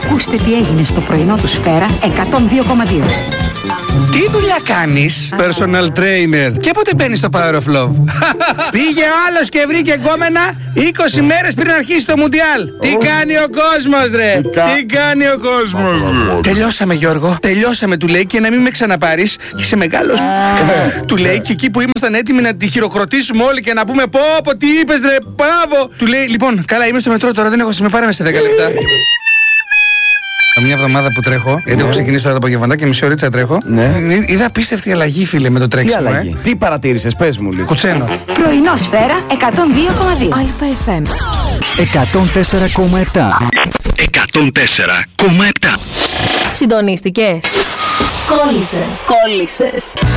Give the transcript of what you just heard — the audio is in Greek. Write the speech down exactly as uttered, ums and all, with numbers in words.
Ακούστε τι έγινε στο πρωινό του Σφαίρα εκατόν δύο κόμμα δύο. Τι δουλειά κάνεις? Personal trainer. Και πότε μπαίνεις στο Power of Love? Πήγε ο άλλος και βρήκε γκόμενα είκοσι μέρες πριν αρχίσει το Μουντιάλ. Τι κάνει ο κόσμος, ρε? Τι κάνει ο κόσμος? Τελειώσαμε, Γιώργο. Τελειώσαμε, του λέει, και να μην με ξαναπάρεις. Είσαι μεγάλος. Του λέει, και εκεί που ήμασταν έτοιμοι να τη χειροκροτήσουμε όλοι και να πούμε πω πω τι είπες, ρε, μπράβο. Του λέει, λοιπόν, καλά, είμαι στο μετρό τώρα, δεν έχω σημαίνει, πάρε με σε δέκα λεπτά. Μια εβδομάδα που τρέχω, γιατί έχω ξεκινήσει τώρα το απογευματάκι και μισή ωρίτσα τρέχω. Ναι. Είδα απίστευτη αλλαγή, φίλε, με το τρέξιμο. Τι αλλαγή? Ε. Τι παρατήρησες, πες μου λίγο. Κουτσένο. Πρωινό Σφαίρα εκατόν δύο κόμμα δύο. Α-εφ εμ εκατόν τέσσερα κόμμα επτά. εκατόν τέσσερα κόμμα επτά. Συντονίστηκες? Κόλλησες. Κόλλησες.